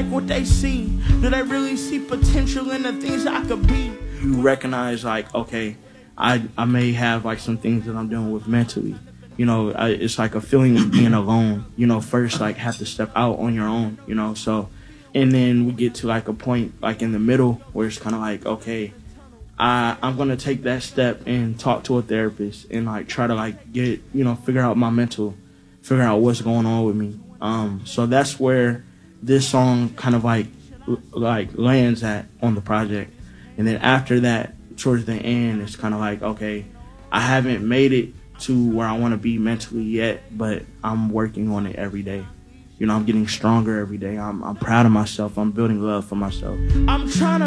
like what they see? Do they really see potential in the things that I could be? You recognize, like, okay, I may have like some things that I'm dealing with mentally. You know, it's like a feeling of being alone. You know, first like have to step out on your own. You know, so, and then we get to like a point like in the middle where it's kind of like, okay, I'm gonna take that step and talk to a therapist and like try to like get, you know, figure out my mental, figure out what's going on with me. So that's where this song kind of like lands at on the project. And then after that, towards the end, it's kind of like, okay, I haven't made it to where I want to be mentally yet, but I'm working on it every day. You know, I'm getting stronger every day. I'm proud of myself. I'm building love for myself. I'm trying to